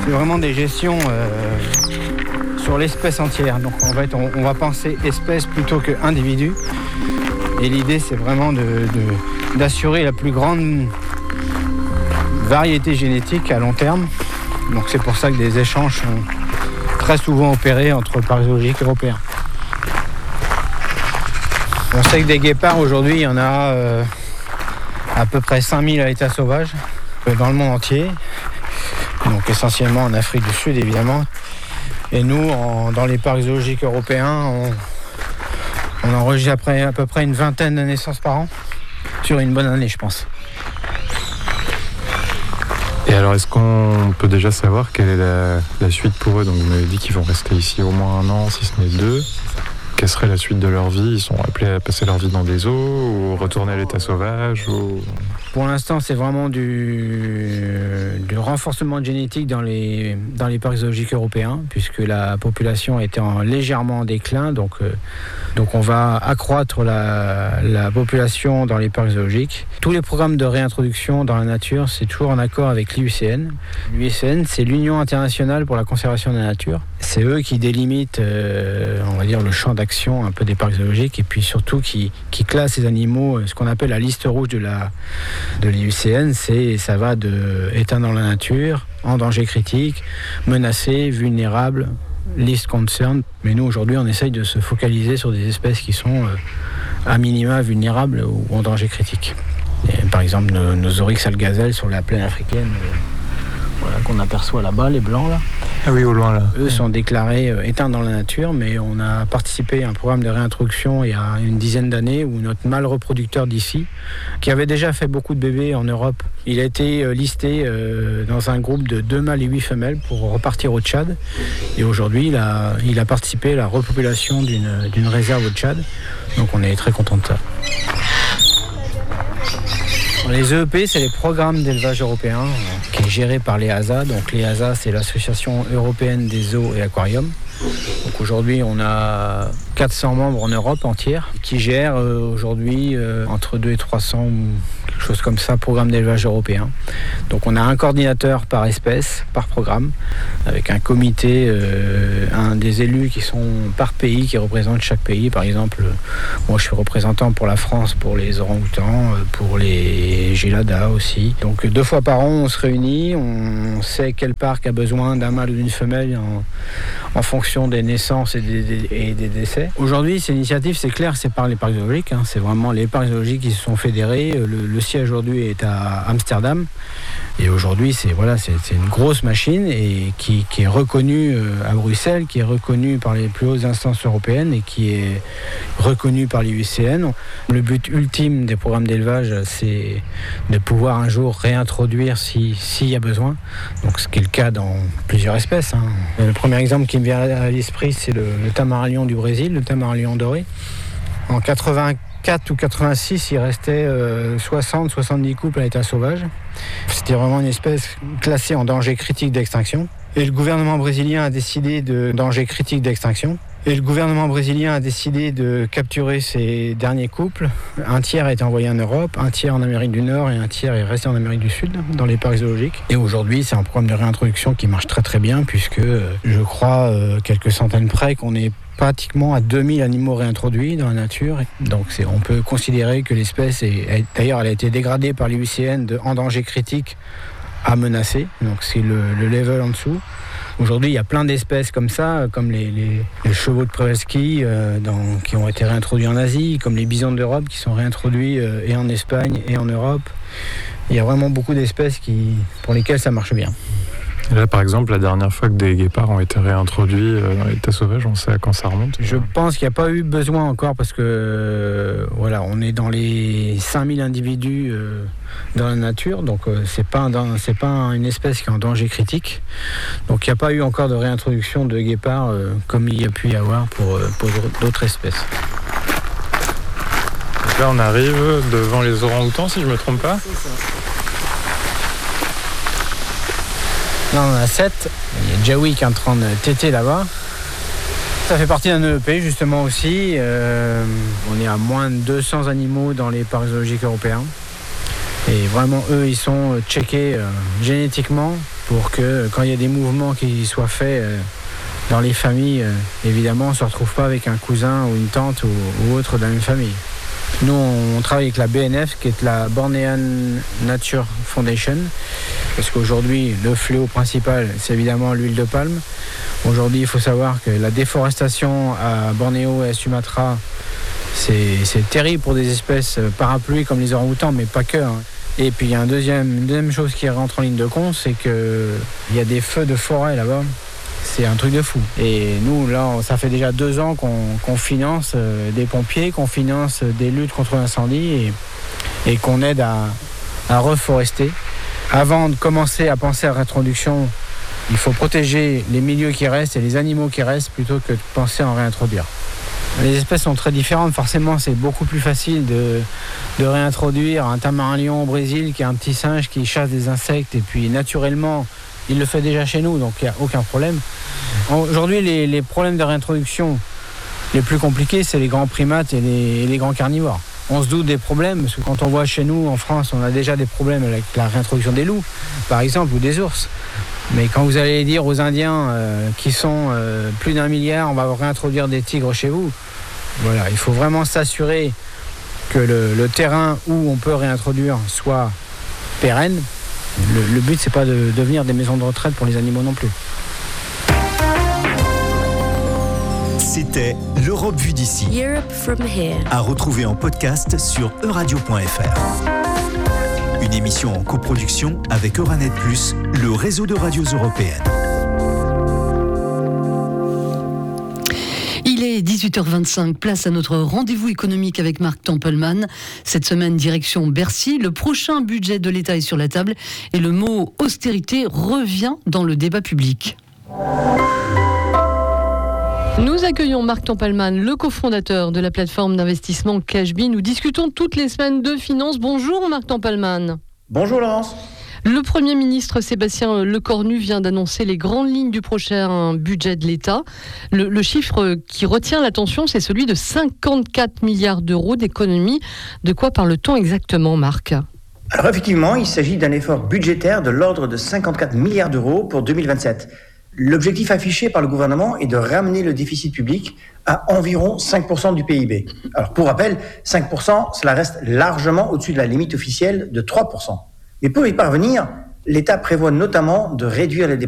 C'est vraiment des gestions sur l'espèce entière. Donc en fait, on va penser espèce plutôt qu'individu. Et l'idée, c'est vraiment d'assurer la plus grande variété génétique à long terme. Donc c'est pour ça que des échanges sont très souvent opérés entre parcs zoologiques européens. On sait que des guépards, aujourd'hui, il y en a à peu près 5000 à l'état sauvage dans le monde entier. Donc essentiellement en Afrique du Sud, évidemment. Et nous, dans les parcs zoologiques européens, on enregistre à peu près une vingtaine de naissances par an, sur une bonne année, je pense. Et alors, est-ce qu'on peut déjà savoir quelle est la suite pour eux? Donc, vous m'avez dit qu'ils vont rester ici au moins 1 an, si ce n'est 2. Quelle serait la suite de leur vie? Ils sont appelés à passer leur vie dans des zoos ou retourner à l'état sauvage ou... Pour l'instant, c'est vraiment du renforcement génétique dans les parcs zoologiques européens, puisque la population était légèrement en déclin. Donc on va accroître la population dans les parcs zoologiques. Tous les programmes de réintroduction dans la nature, c'est toujours en accord avec l'UICN. L'UICN, c'est l'Union internationale pour la conservation de la nature. C'est eux qui délimitent, on va dire, le champ d'action un peu des parcs zoologiques, et puis surtout qui classent ces animaux, ce qu'on appelle la liste rouge de l'IUCN. Ça va de éteint dans la nature, en danger critique, menacé, vulnérable, list concern. Mais nous, aujourd'hui, on essaye de se focaliser sur des espèces qui sont à minima vulnérables ou en danger critique. Et, par exemple, nos oryx algazelles sur la plaine africaine, voilà, qu'on aperçoit là-bas, les blancs là. Ah oui, au loin là. Eux sont déclarés éteints dans la nature, mais on a participé à un programme de réintroduction il y a une dizaine d'années où notre mâle reproducteur d'ici, qui avait déjà fait beaucoup de bébés en Europe, il a été listé dans un groupe de 2 mâles et 8 femelles pour repartir au Tchad. Et aujourd'hui, il a participé à la repopulation d'une réserve au Tchad. Donc on est très contents de ça. Les EEP, c'est les programmes d'élevage européens qui est géré par l'EASA. Donc l'EASA, c'est l'Association européenne des zoos et aquariums. Donc aujourd'hui, on a 400 membres en Europe entière qui gèrent aujourd'hui entre 200 et 300 ou quelque chose comme ça, programmes d'élevage européens. Donc on a un coordinateur par espèce, par programme, avec un comité, des élus qui sont par pays, qui représentent chaque pays. Par exemple, moi je suis représentant pour la France, pour les orang-outans, pour les geladas aussi. Donc 2 fois par an, on se réunit, on sait quel parc a besoin d'un mâle ou d'une femelle en fonction des naissances et des décès. Aujourd'hui, cette initiative, c'est clair, c'est par les parcs zoologiques. C'est vraiment les parcs zoologiques qui se sont fédérés. Le siège aujourd'hui est à Amsterdam. Et aujourd'hui, c'est une grosse machine et qui est reconnue à Bruxelles, qui est reconnue par les plus hautes instances européennes et qui est reconnue par l'IUCN. Le but ultime des programmes d'élevage, c'est de pouvoir un jour réintroduire s'il y a besoin. Donc, ce qui est le cas dans plusieurs espèces. Le premier exemple qui me vient à l'esprit, c'est le tamaralion du Brésil, le tamaralion doré. En 84 ou 86, il restait 60-70 couples à l'état sauvage. C'était vraiment une espèce classée en danger critique d'extinction. Et le gouvernement brésilien a décidé de danger critique d'extinction. Et le gouvernement brésilien a décidé de capturer ces derniers couples. Un tiers a été envoyé en Europe, un tiers en Amérique du Nord et un tiers est resté en Amérique du Sud, dans les parcs zoologiques. Et aujourd'hui, c'est un programme de réintroduction qui marche très très bien, puisque je crois, quelques centaines près, qu'on est pratiquement à 2000 animaux réintroduits dans la nature. Donc on peut considérer que l'espèce d'ailleurs elle a été dégradée par l'IUCN en danger critique à menacé. Donc c'est le level en dessous. Aujourd'hui, il y a plein d'espèces comme ça, comme les chevaux de Przewalski qui ont été réintroduits en Asie, comme les bisons d'Europe qui sont réintroduits et en Espagne et en Europe. Il y a vraiment beaucoup d'espèces pour lesquelles ça marche bien. Et là, par exemple, la dernière fois que des guépards ont été réintroduits dans l'état sauvage, on sait à quand ça remonte? Je pense qu'il n'y a pas eu besoin encore parce que on est dans les 5000 individus dans la nature, donc c'est pas une espèce qui est en danger critique. Donc il n'y a pas eu encore de réintroduction de guépards comme il y a pu y avoir pour d'autres espèces. Donc là, on arrive devant les orang-outans, si je ne me trompe pas. C'est ça. Là, on en a 7. Il y a Jawi qui est en train de téter là-bas. Ça fait partie d'un EEP justement aussi. On est à moins de 200 animaux dans les parcs zoologiques européens. Et vraiment, eux, ils sont checkés génétiquement pour que quand il y a des mouvements qui soient faits dans les familles, évidemment, on ne se retrouve pas avec un cousin ou une tante ou autre de la même famille. Nous, on travaille avec la BNF, qui est la Bornean Nature Foundation, parce qu'aujourd'hui, le fléau principal, c'est évidemment l'huile de palme. Aujourd'hui, il faut savoir que la déforestation à Bornéo et à Sumatra, c'est terrible pour des espèces parapluies comme les orang-outans, mais pas que. Et puis il y a une deuxième chose qui rentre en ligne de compte, c'est qu'il y a des feux de forêt là-bas. C'est un truc de fou. Et nous, là, ça fait déjà 2 ans qu'on finance des pompiers, qu'on finance des luttes contre l'incendie et qu'on aide à reforester. Avant de commencer à penser à la réintroduction, il faut protéger les milieux qui restent et les animaux qui restent plutôt que de penser à en réintroduire. Les espèces sont très différentes, forcément c'est beaucoup plus facile de réintroduire un tamarin lion au Brésil qui est un petit singe qui chasse des insectes et puis naturellement il le fait déjà chez nous, donc il n'y a aucun problème. Aujourd'hui les problèmes de réintroduction les plus compliqués c'est les grands primates et les grands carnivores. On se doute des problèmes parce que quand on voit chez nous en France on a déjà des problèmes avec la réintroduction des loups par exemple ou des ours. Mais quand vous allez dire aux Indiens qui sont plus d'1 milliard, on va réintroduire des tigres chez vous. Voilà, il faut vraiment s'assurer que le terrain où on peut réintroduire soit pérenne. Le but, c'est pas de devenir des maisons de retraite pour les animaux non plus. C'était l'Europe vue d'ici. Europe from here. À retrouver en podcast sur euradio.fr. Une émission en coproduction avec Euranet+, le réseau de radios européennes. Il est 18h25, place à notre rendez-vous économique avec Marc Tempelman. Cette semaine, direction Bercy. Le prochain budget de l'État est sur la table et le mot austérité revient dans le débat public. Nous accueillons Marc Tempelman, le cofondateur de la plateforme d'investissement Cashbee. Nous discutons toutes les semaines de finances. Bonjour Marc Tempelman. Bonjour Laurence. Le Premier ministre Sébastien Lecornu vient d'annoncer les grandes lignes du prochain budget de l'État. Le chiffre qui retient l'attention, c'est celui de 54 milliards d'euros d'économies. De quoi parle-t-on exactement, Marc ? Alors effectivement, il s'agit d'un effort budgétaire de l'ordre de 54 milliards d'euros pour 2027. L'objectif affiché par le gouvernement est de ramener le déficit public à environ 5% du PIB. Alors pour rappel, 5%, cela reste largement au-dessus de la limite officielle de 3%. Mais pour y parvenir, l'État prévoit notamment de réduire les dépenses